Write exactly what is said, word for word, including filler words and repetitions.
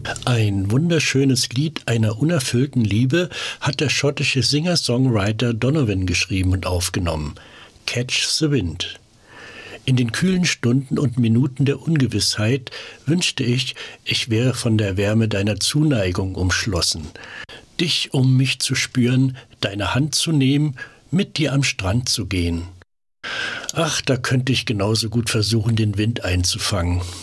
Ein wunderschönes Lied einer unerfüllten Liebe hat der schottische Singer-Songwriter Donovan geschrieben und aufgenommen. Catch the Wind. In den kühlen Stunden und Minuten der Ungewissheit wünschte ich, ich wäre von der Wärme deiner Zuneigung umschlossen. Dich, um mich zu spüren, deine Hand zu nehmen, mit dir am Strand zu gehen. Ach, da könnte ich genauso gut versuchen, den Wind einzufangen.